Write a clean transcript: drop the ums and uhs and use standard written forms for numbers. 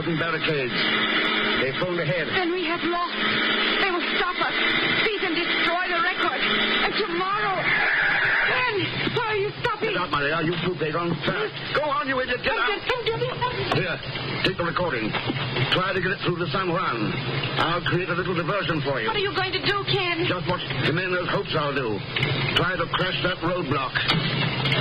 wooden barricades. They phoned ahead. Then we have lost. They will stop us, beat and destroy the record. And tomorrow... Ken, why are you stopping? Get out, Maria. You too, Pedron. Go on, you idiot. Get out. Here, take the recording. Try to get it through to San Juan. I'll create a little diversion for you. What are you going to do, Ken? Just what Jimenez hopes I'll do. Try to crash that roadblock.